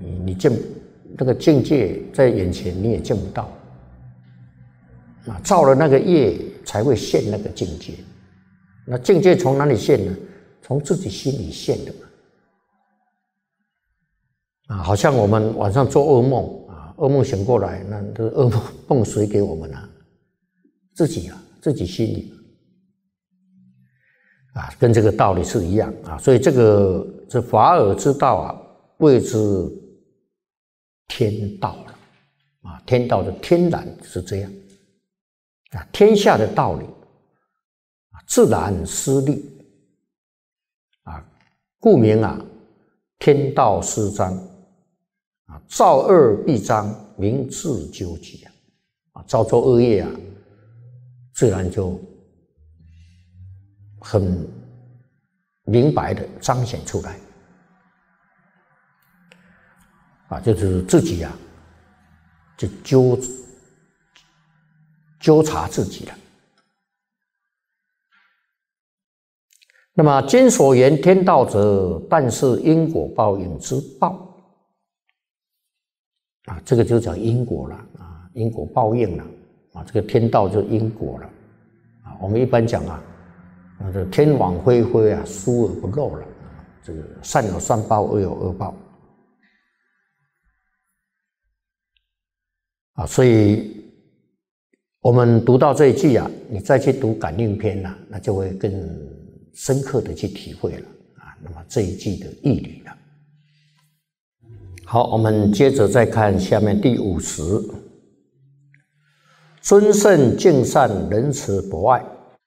你见那个境界在眼前你也见不到，啊，造了那个业才会现那个境界。那境界从哪里现呢？从自己心里现的嘛。啊，好像我们晚上做噩梦啊，噩梦醒过来，那这噩梦谁给我们啊？自己啊，自己心里啊，跟这个道理是一样啊。所以这法尔之道啊，谓之天道了啊。天道的天然是这样啊，天下的道理啊，自然施力啊，故名啊，天道施彰啊，造恶必彰，明智究极啊，造作恶业啊，自然就很明白的彰显出来啊，就是自己啊，就纠察自己了。那么经所言天道者，但是因果报应之报啊，这个就讲因果了啊，因果报应了啊，这个天道就因果了啊。我们一般讲啊，这天网恢恢啊，疏而不漏了。这个善有善报，恶有恶报啊。所以我们读到这一句啊，你再去读感应篇啊，那就会更深刻的去体会了啊。那么这一句的义理了。好，我们接着再看下面第50。尊圣敬善，仁慈博爱。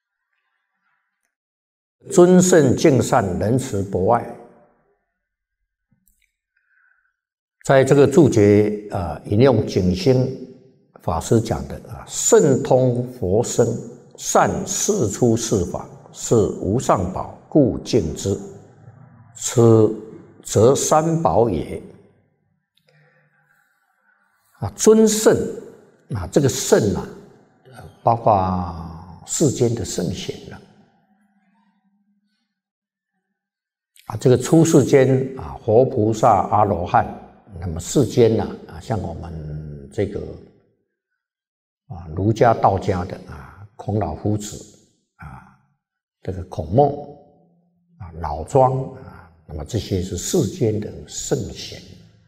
尊圣敬善，仁慈博爱，在这个注解引用景星法师讲的啊，圣通佛身，善事出世法，是无上宝，故敬之。此则三宝也。啊，尊圣啊，这个圣啊，包括世间的圣贤了。啊，这个出世间啊，佛菩萨、阿罗汉，那么世间呢啊，像我们这个啊儒家、道家的啊，孔老夫子啊，这个孔孟啊，老庄啊，那么这些是世间的圣贤。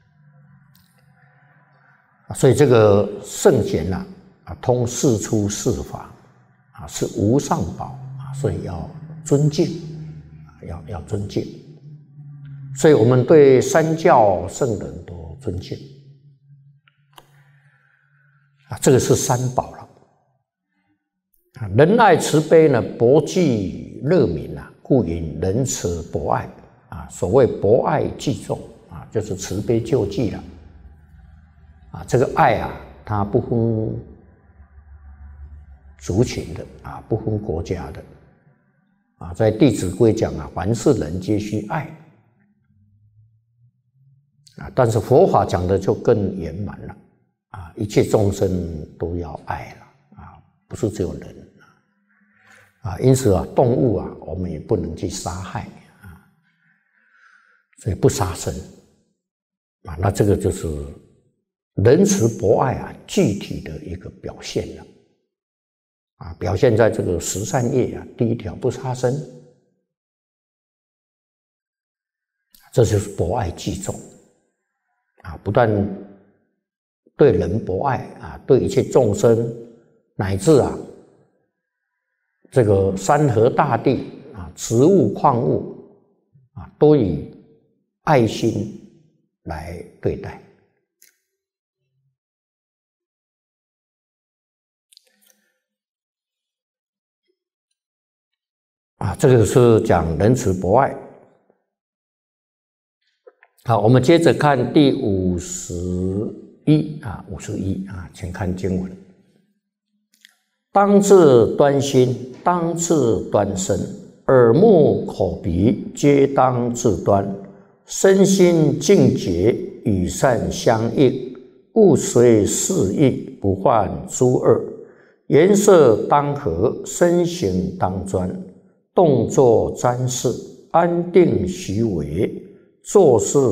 所以这个圣贤呐啊，通世出世法啊，是无上宝啊，所以要尊敬，要尊敬。所以我们对三教圣人都尊敬啊，这个是三宝了啊。仁爱慈悲呢，博济乐民啊，故云仁慈博爱啊。所谓博爱济众啊，就是慈悲救济了。啊，这个爱啊，它不分族群的啊，不分国家的啊。在《弟子规》讲啊，凡是人皆须爱啊。但是佛法讲的就更圆满了啊，一切众生都要爱了啊，不是只有人啊。因此啊，动物啊，我们也不能去杀害啊，所以不杀生啊。那这个就是仁慈博爱啊，具体的一个表现了啊，表现在这个十善业啊，第一条不杀生，这就是博爱济众啊，不但对人博爱啊，对一切众生乃至啊这个山河大地啊，植物矿物啊，都以爱心来对待。啊，这个是讲仁慈博爱。好，我们接着看第51啊，51啊，请看经文：当自端心，当自端身，耳目口鼻皆当自端，身心净洁，与善相应，物随适应，不患诸恶。颜色当和，身形当专，动作瞻视，安定虚为，做事